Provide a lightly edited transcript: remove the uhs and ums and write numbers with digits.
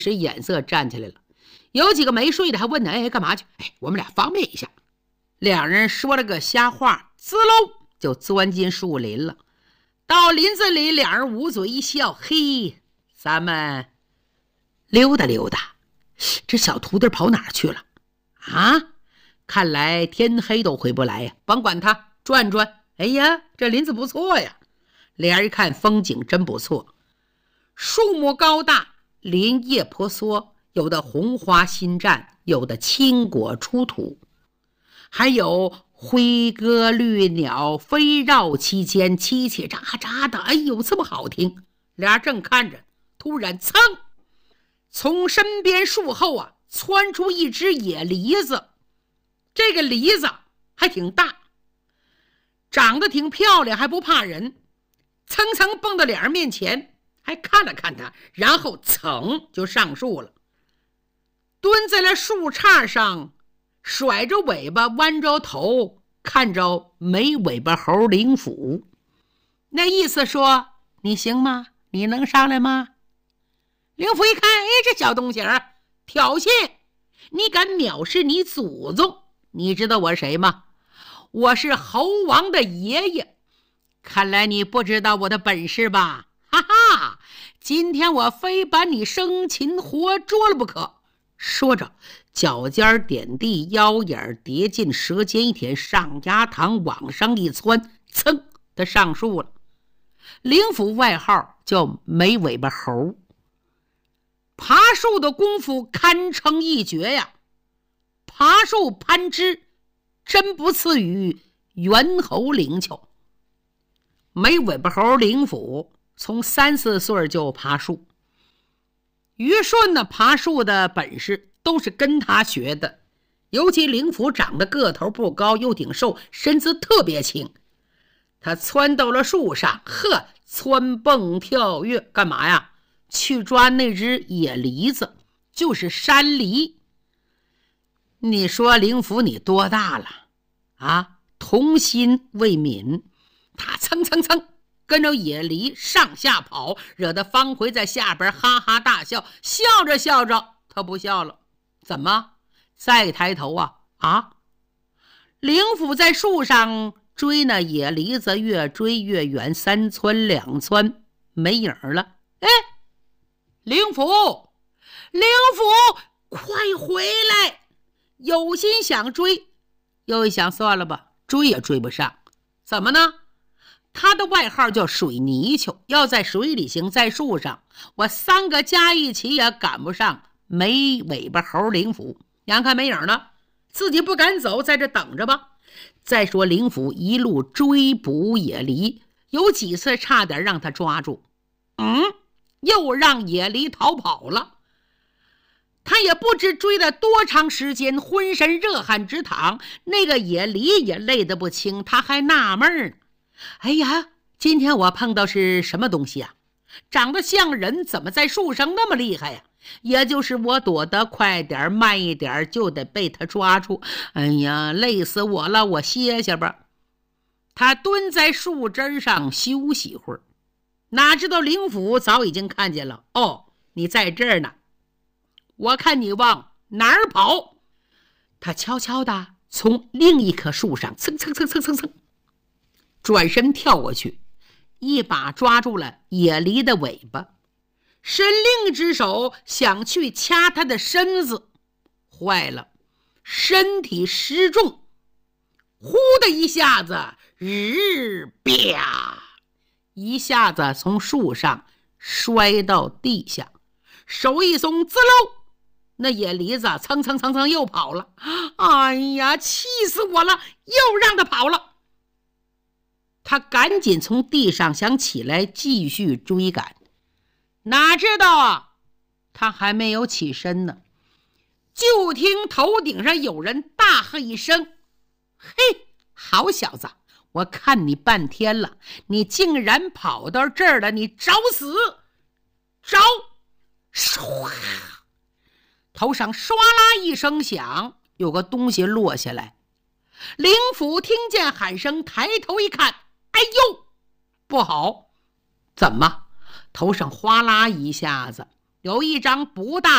时眼色站起来了。有几个没睡的还问呢，哎，干嘛去？哎，我们俩方便一下。两人说了个瞎话，滋喽就钻进树林了。到林子里，两人捂嘴一笑，嘿，咱们溜达溜达。这小徒弟跑哪儿去了啊？看来天黑都回不来呀。甭管他，转转。哎呀，这林子不错呀。俩人一看风景真不错，树木高大，林叶婆娑，有的红花新绽，有的青果出土，还有灰鸽绿鸟飞绕其间，叽叽喳喳的，哎呦，这么好听。俩人正看着，突然噌，从身边树后窜出一只野梨子。这个梨子还挺大，长得挺漂亮，还不怕人，蹭蹭蹦到俩人面前，还看了看他，然后噌就上树了，蹲在了树杈上，甩着尾巴，弯着头看着没尾巴猴灵甫。那意思说，你行吗？你能上来吗？灵甫一看，哎，这小东西挑衅，你敢藐视你祖宗？你知道我是谁吗？我是猴王的爷爷。看来你不知道我的本事吧？哈哈，今天我非把你生擒活捉了不可。说着，脚尖点地，腰眼叠进舌尖一舔，上牙膛往上一窜，噌，他上树了。灵甫外号叫没尾巴猴，爬树的功夫堪称一绝呀。爬树攀枝真不次于猿猴灵巧。没尾巴猴灵甫从3、4岁就爬树，虞舜呢爬树的本事都是跟他学的。尤其灵甫长得个头不高，又挺瘦，身子特别轻。他窜到了树上，蹿蹦跳跃干嘛呀？去抓那只野梨子，就是山梨。你说灵甫你多大了啊？童心未泯。他蹭蹭蹭跟着野梨上下跑，惹得方回在下边哈哈大笑。笑着笑着他不笑了，怎么？再抬头灵甫在树上追那野梨子，越追越远，3窜2窜没影了。哎，灵甫快回来！有心想追，又一想算了吧，追也追不上。怎么呢？他的外号叫水泥鳅，要在水里行，在树上，我3个加一起也赶不上没尾巴猴灵甫。眼看没影了，自己不敢走，在这等着吧。再说灵甫一路追捕野梨，有几次差点让他抓住，又让野梨逃跑了。他也不知追了多长时间，浑身热汗直淌，那个野梨也累得不轻，他还纳闷呢。哎呀，今天我碰到是什么东西啊？长得像人，怎么在树上那么厉害呀？也就是我躲得快点慢一点，就得被他抓住。哎呀，累死我了，我歇歇吧。他蹲在树枝上休息一会儿，哪知道灵甫早已经看见了。哦，你在这儿呢，我看你往哪儿跑。他悄悄地从另一棵树上蹭转身跳过去，一把抓住了野梨的尾巴，伸另一只手想去掐他的身子。坏了，身体失重，呼的一下子啪，一下子从树上摔到地下，手一松，滋喽，那野梨子蹭又跑了。哎呀，气死我了，又让他跑了。他赶紧从地上想起来继续追赶，哪知道他还没有起身呢，就听头顶上有人大喝一声：嘿，好小子，我看你半天了，你竟然跑到这儿了，你找死！找！唰，头上唰啦一声响，有个东西落下来。灵甫听见喊声，抬头一看，哎呦，不好！怎么？头上哗啦一下子，有一张不大